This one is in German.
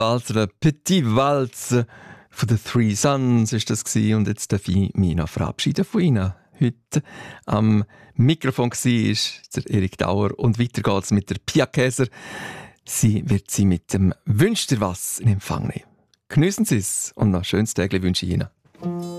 Also Petit Waltz von den Three Sons ist das gewesen. Und jetzt darf ich mich noch verabschieden von Ihnen. Heute am Mikrofon war der Erik Dauer und weiter geht's mit der Pia Käser. Sie wird Sie mit dem «Wünscht dir was» in Empfang nehmen. Geniessen Sie es und noch ein schönes Tag wünsche ich Ihnen.